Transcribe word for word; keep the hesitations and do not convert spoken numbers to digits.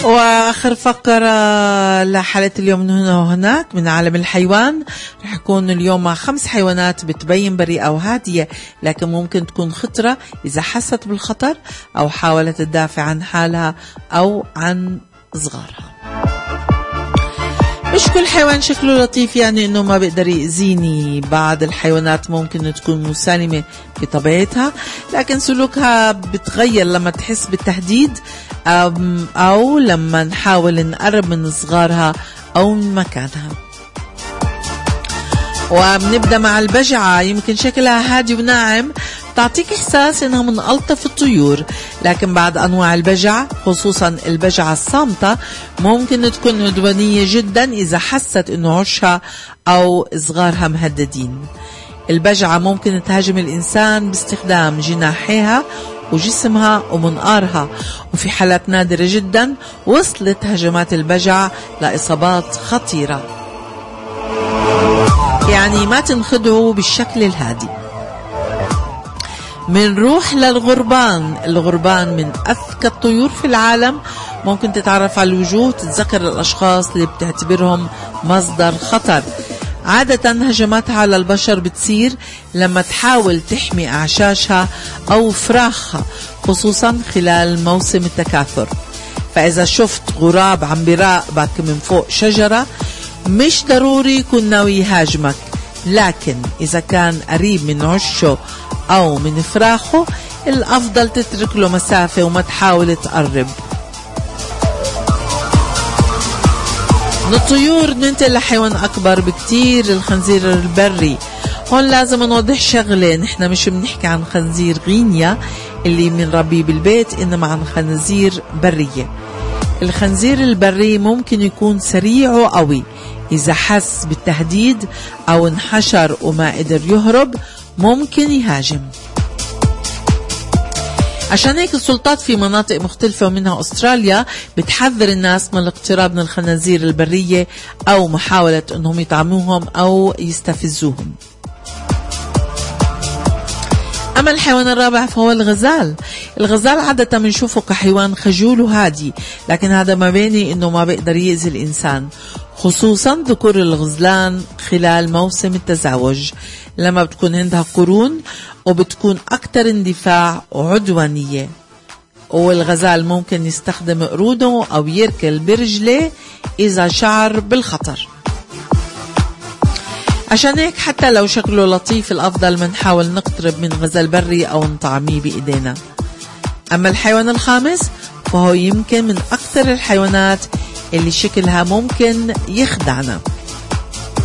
وآخر فقرة لحلقة اليوم من هنا وهناك من عالم الحيوان. رح يكون اليوم مع خمس حيوانات بتبين بريئة وهادية، لكن ممكن تكون خطرة إذا حست بالخطر أو حاولت تدافع عن حالها أو عن صغارها. مش كل حيوان شكله لطيف يعني انه ما بيقدر يأذيني. بعض الحيوانات ممكن تكون مسالمة بطبيعتها، لكن سلوكها بتغير لما تحس بالتهديد او لما نحاول نقرب من صغارها او من مكانها. وبنبدأ مع البجعة. يمكن شكلها هادي وناعم، تعطيك إحساس إنها من ألطف الطيور، لكن بعض أنواع البجع خصوصا البجعة الصامتة ممكن تكون عدوانية جدا إذا حست إنه عشها أو صغارها مهددين. البجعة ممكن تهاجم الإنسان باستخدام جناحيها وجسمها ومنقارها، وفي حالات نادرة جدا وصلت هجمات البجع لإصابات خطيرة. يعني ما تنخدعوا بالشكل الهادي. منروح للغربان. الغربان من أذكى الطيور في العالم. ممكن تتعرف على الوجوه، تتذكر الأشخاص اللي بتعتبرهم مصدر خطر. عادة هجماتها على البشر بتصير لما تحاول تحمي أعشاشها أو فراخها، خصوصا خلال موسم التكاثر. فإذا شفت غراب عم بيراقبك من فوق شجرة، مش ضروري يكون ناوي يهاجمك، لكن إذا كان قريب من عشه أو من فراخه الأفضل تترك له مسافة وما تحاول تقرب. من الطيور ننتقل لحيوان أكبر بكتير، الخنزير البري. هون لازم نوضح شغلة، نحن مش بنحكي عن خنزير غينيا اللي بنربيه بالبيت، إنما عن خنزير برية. الخنزير البري ممكن يكون سريع وقوي. إذا حس بالتهديد أو انحشر وما قدر يهرب ممكن يهاجم. عشان هيك السلطات في مناطق مختلفة ومنها أستراليا بتحذر الناس من الاقتراب من الخنازير البرية أو محاولة أنهم يطعموهم أو يستفزوهم. أما الحيوان الرابع فهو الغزال. الغزال عادة بنشوفه كحيوان خجول وهادي، لكن هذا ما بيعني أنه ما بيقدر يأذي الإنسان، خصوصا ذكور الغزلان خلال موسم التزاوج لما بتكون عندها قرون وبتكون أكتر اندفاع وعدوانية. والغزال ممكن يستخدم قروده أو يركل برجله إذا شعر بالخطر. عشان هيك حتى لو شكله لطيف الأفضل من نحاول نقترب من غزال بري أو نطعميه بإيدينا. أما الحيوان الخامس فهو يمكن من أكثر الحيوانات اللي شكلها ممكن يخدعنا.